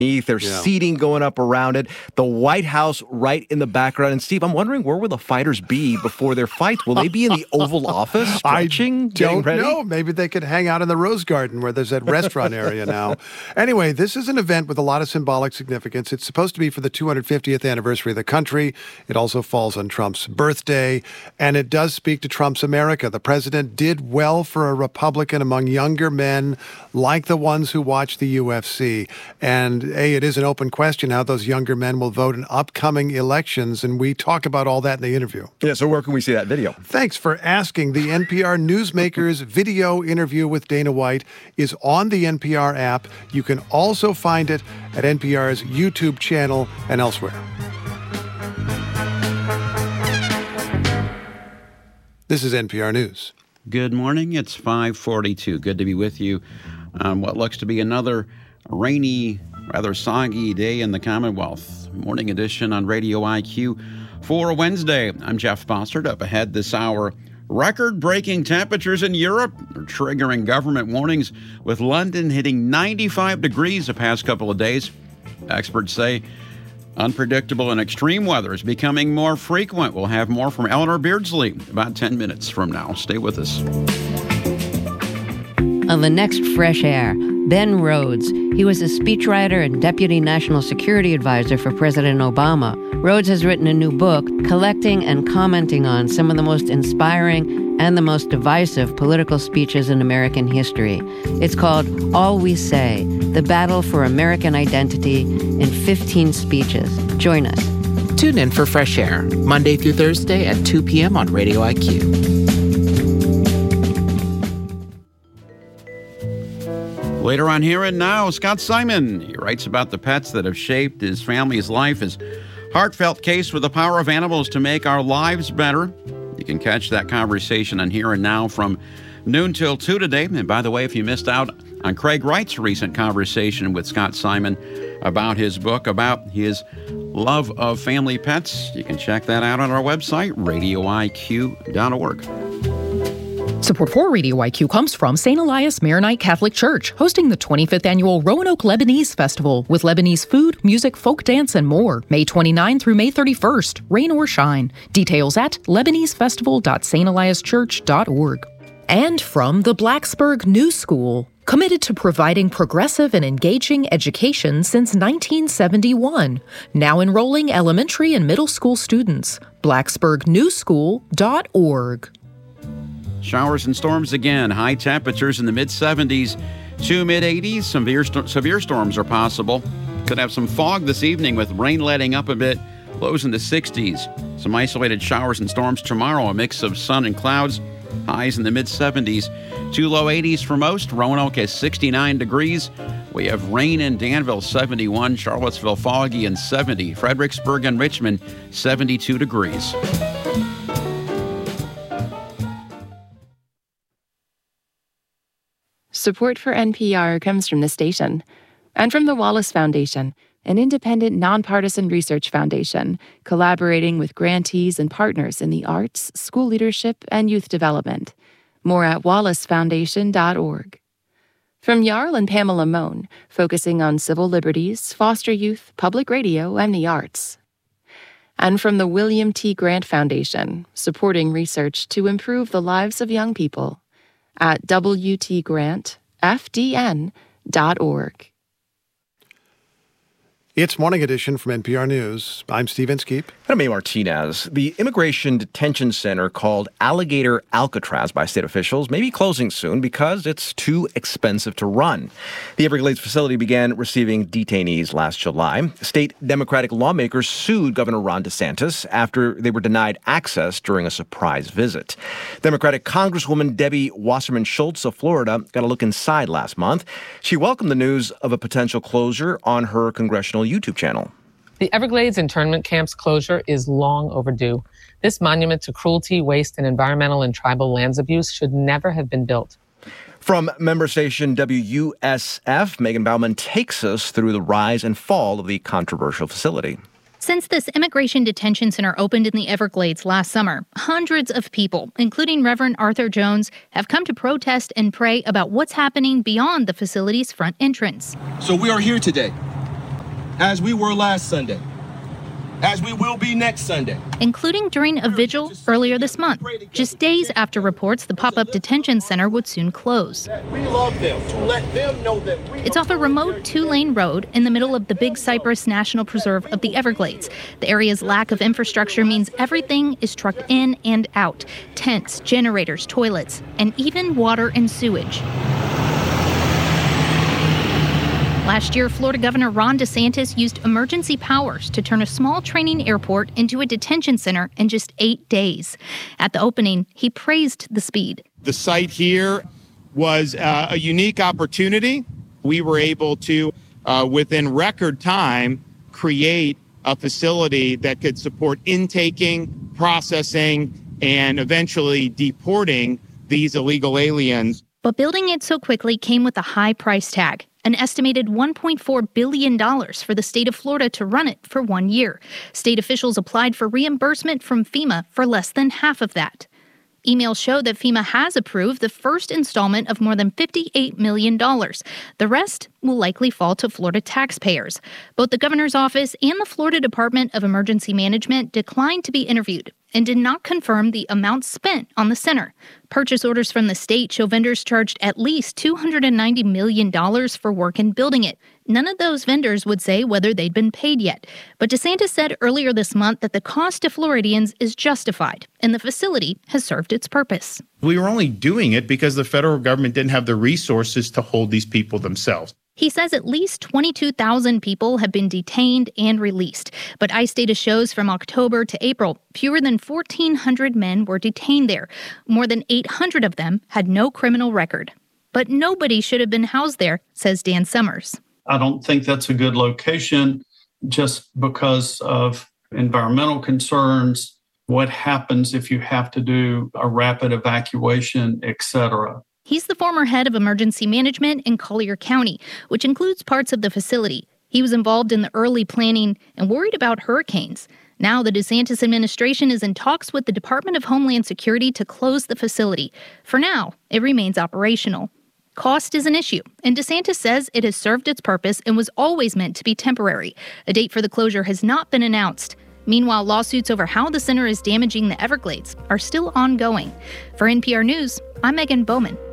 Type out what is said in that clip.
There's seating going up around it. The White House right in the background. And Steve, I'm wondering, where will the fighters be before their fights? Will they be in the Oval Office stretching, getting ready? I don't know. Maybe they could hang out in the Rose Garden where there's that restaurant area now. Anyway, this is an event with a lot of symbolic significance. It's supposed to be for the 250th anniversary of the country. It also falls on Trump's birthday, and it does speak to Trump's America. The president did well for a Republican among younger men like the ones who watch the UFC. And it is an open question how those younger men will vote in upcoming elections, and we talk about all that in the interview. Yeah, so where can we see that video? Thanks for asking. The NPR Newsmakers video interview with Dana White is on the NPR app. You can also find it at NPR's YouTube channel and elsewhere. This is NPR News. Good morning. It's 5:42. Good to be with you on what looks to be another rainy, rather soggy day in the Commonwealth. Morning edition on Radio IQ for Wednesday. I'm Jeff Bossert. Up ahead this hour, record-breaking temperatures in Europe are triggering government warnings, with London hitting 95 degrees the past couple of days. Experts say unpredictable and extreme weather is becoming more frequent. We'll have more from Eleanor Beardsley about 10 minutes from now. Stay with us. On the next Fresh Air, Ben Rhodes. He was a speechwriter and deputy national security advisor for President Obama. Rhodes has written a new book collecting and commenting on some of the most inspiring and the most divisive political speeches in American history. It's called All We Say, The Battle for American Identity in 15 Speeches. Join us. Tune in for Fresh Air, Monday through Thursday at 2 p.m. on Radio IQ. Later on Here and Now, Scott Simon. He writes about the pets that have shaped his family's life, his heartfelt case for the power of animals to make our lives better. You can catch that conversation on Here and Now from noon till 2 today. And by the way, if you missed out on Craig Wright's recent conversation with Scott Simon about his book, about his love of family pets, you can check that out on our website, radioiq.org. Support for Radio IQ comes from St. Elias Maronite Catholic Church, hosting the 25th annual Roanoke Lebanese Festival with Lebanese food, music, folk dance, and more. May 29 through May 31st, rain or shine. Details at lebanesefestival.steliaschurch.org. And from the Blacksburg New School, committed to providing progressive and engaging education since 1971. Now enrolling elementary and middle school students. blacksburgnewschool.org. Showers and storms again. High temperatures in the mid-70s to mid-80s. Severe storms are possible. Could have some fog this evening with rain letting up a bit. Lows in the 60s. Some isolated showers and storms tomorrow. A mix of sun and clouds. Highs in the mid-70s to low 80s for most. Roanoke is 69 degrees. We have rain in Danville, 71. Charlottesville, foggy and 70. Fredericksburg and Richmond, 72 degrees. Support for NPR comes from the station and from the Wallace Foundation, an independent, nonpartisan research foundation collaborating with grantees and partners in the arts, school leadership, and youth development. More at wallacefoundation.org. From Jarl and Pamela Mohn, focusing on civil liberties, foster youth, public radio, and the arts. And from the William T. Grant Foundation, supporting research to improve the lives of young people. At WTGrantFDN.org. It's Morning Edition from NPR News. I'm Steve Inskeep. And I'm May Martinez. The immigration detention center called Alligator Alcatraz by state officials may be closing soon because it's too expensive to run. The Everglades facility began receiving detainees last July. State Democratic lawmakers sued Governor Ron DeSantis after they were denied access during a surprise visit. Democratic Congresswoman Debbie Wasserman Schultz of Florida got a look inside last month. She welcomed the news of a potential closure on her congressional YouTube channel. The Everglades internment camp's closure is long overdue. This monument to cruelty, waste, and environmental and tribal lands abuse should never have been built. From member station WUSF, Megan Bauman takes us through the rise and fall of the controversial facility. Since this immigration detention center opened in the Everglades last summer, hundreds of people, including Reverend Arthur Jones, have come to protest and pray about what's happening beyond the facility's front entrance. So we are here today as we were last Sunday, as we will be next Sunday. Including during a vigil earlier this month, just days after reports the pop-up detention center would soon close. We love them, to let them know that It's off a remote 2-lane road in the middle of the Big Cypress National Preserve of the Everglades. The area's lack of infrastructure means everything is trucked in and out. Tents, generators, toilets, and even water and sewage. Last year, Florida Governor Ron DeSantis used emergency powers to turn a small training airport into a detention center in just 8 days. At the opening, he praised the speed. The site here was a unique opportunity. We were able to, within record time, create a facility that could support intaking, processing, and eventually deporting these illegal aliens. But building it so quickly came with a high price tag. An estimated $1.4 billion for the state of Florida to run it for 1 year. State officials applied for reimbursement from FEMA for less than half of that. Emails show that FEMA has approved the first installment of more than $58 million. The rest will likely fall to Florida taxpayers. Both the governor's office and the Florida Department of Emergency Management declined to be interviewed and did not confirm the amount spent on the center. Purchase orders from the state show vendors charged at least $290 million for work in building it. None of those vendors would say whether they'd been paid yet. But DeSantis said earlier this month that the cost to Floridians is justified, and the facility has served its purpose. We were only doing it because the federal government didn't have the resources to hold these people themselves. He says at least 22,000 people have been detained and released. But ICE data shows from October to April, fewer than 1,400 men were detained there. More than 800 of them had no criminal record. But nobody should have been housed there, says Dan Summers. I don't think that's a good location just because of environmental concerns. What happens if you have to do a rapid evacuation, et cetera? He's the former head of emergency management in Collier County, which includes parts of the facility. He was involved in the early planning and worried about hurricanes. Now the DeSantis administration is in talks with the Department of Homeland Security to close the facility. For now, it remains operational. Cost is an issue, and DeSantis says it has served its purpose and was always meant to be temporary. A date for the closure has not been announced. Meanwhile, lawsuits over how the center is damaging the Everglades are still ongoing. For NPR News, I'm Megan Bowman.